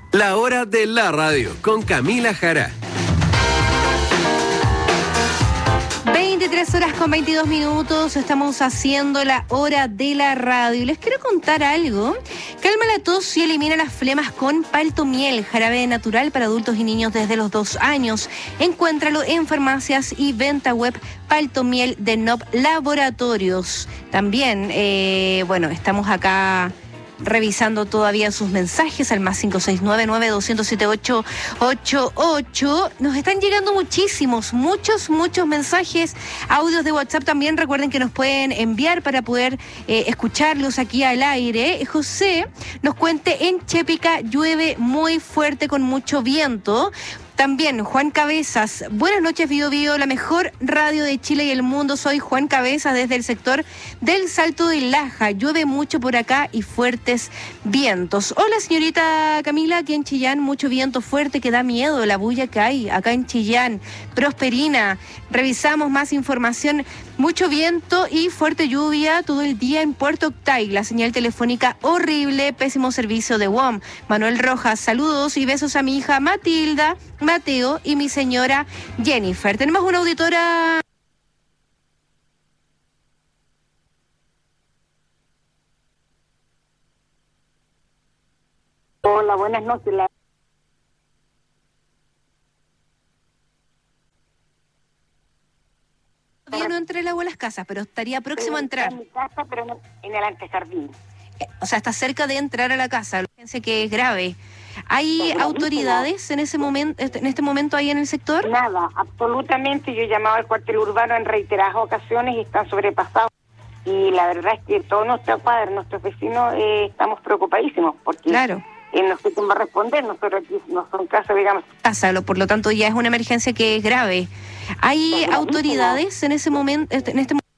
La hora de la radio con Camila Jara. 23 horas con 22 minutos, estamos haciendo la hora de la radio. Les quiero contar algo. Calma la tos y elimina las flemas con Paltomiel, jarabe natural para adultos y niños desde los 2 años. Encuéntralo en farmacias y venta web Paltomiel de NOP Laboratorios. También, estamos acá revisando todavía sus mensajes al más 569-920-7888. Nos están llegando muchos mensajes, audios de WhatsApp también. Recuerden que nos pueden enviar para poder escucharlos aquí al aire. José nos cuente, en Chépica llueve muy fuerte con mucho viento. También Juan Cabezas, buenas noches Bío Bío, la mejor radio de Chile y el mundo. Soy Juan Cabezas desde el sector del Salto de Laja. Llueve mucho por acá y fuertes vientos. Hola señorita Camila, aquí en Chillán mucho viento fuerte que da miedo, la bulla que hay acá en Chillán. Prosperina, revisamos más información. Mucho viento y fuerte lluvia todo el día en Puerto Octay. La señal telefónica horrible, pésimo servicio de WOM. Manuel Rojas, saludos y besos a mi hija Matilda, Mateo y mi señora Jennifer. Tenemos una auditora. Hola, buenas noches. Todavía no entré el agua a las casas, pero estaría próximo a entrar. En mi casa, pero en el antejardín. O sea, está cerca de entrar a la casa, fíjense que es grave. ¿Hay autoridades en este momento ahí en el sector? Nada, absolutamente. Yo he llamado al cuartel urbano en reiteradas ocasiones y están sobrepasados. Y la verdad es que todos nuestros padres, nuestros vecinos, estamos preocupadísimos porque claro. No sé quién va a responder. Nosotros aquí no son casa, digamos. Por lo tanto ya es una emergencia que es grave. ¿Hay autoridades en ese momento,